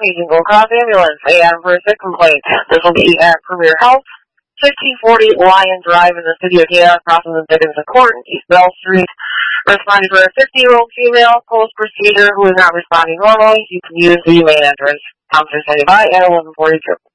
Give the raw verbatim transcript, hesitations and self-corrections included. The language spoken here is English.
paging Gold Cross Ambulance. A M for a sick complaint. This will be at Premier Health, fifteen forty Lion Drive in the city of Gator, crossing the Dickinson Court, East Bell Street. Responding for a fifty-year-old female post-procedure who is not responding normally. You can use the main entrance. Officer standing by at eleven forty-two.